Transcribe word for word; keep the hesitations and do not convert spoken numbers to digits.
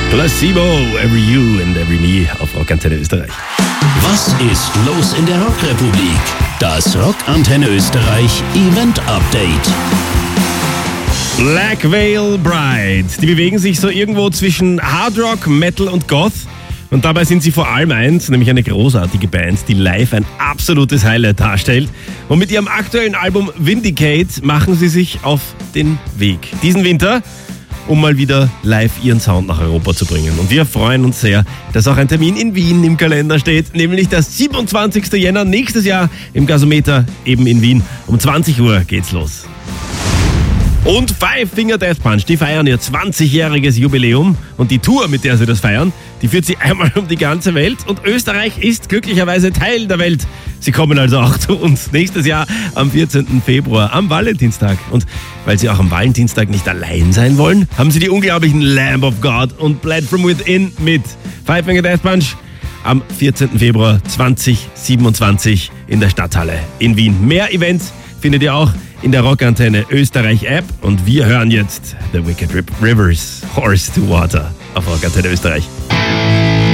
Placebo, Every You and Every Me auf Rockantenne Österreich. Was ist los in der Rockrepublik? Das Rockantenne Österreich Event Update. Black Veil Bride. Die bewegen sich so irgendwo zwischen Hard Rock, Metal und Goth. Und dabei sind sie vor allem eins, nämlich eine großartige Band, die live ein absolutes Highlight darstellt. Und mit ihrem aktuellen Album Vindicate machen sie sich auf den Weg. Diesen Winter, um mal wieder live ihren Sound nach Europa zu bringen. Und wir freuen uns sehr, dass auch ein Termin in Wien im Kalender steht, nämlich der siebenundzwanzigsten Jänner nächstes Jahr im Gasometer, eben in Wien. Um zwanzig Uhr geht's los. Und Five Finger Death Punch, die feiern ihr zwanzigjähriges Jubiläum und die Tour, mit der sie das feiern, die führt sie einmal um die ganze Welt und Österreich ist glücklicherweise Teil der Welt. Sie kommen also auch zu uns nächstes Jahr am vierzehnten Februar, am Valentinstag. Und weil sie auch am Valentinstag nicht allein sein wollen, haben sie die unglaublichen Lamb of God und Bled From Within mit. Five Finger Death Punch am vierzehnten Februar zweitausendsiebenundzwanzig in der Stadthalle in Wien. Mehr Events findet ihr auch in der Rockantenne Österreich App und wir hören jetzt The Wicked Rivers, Horse to Water auf Rockantenne Österreich.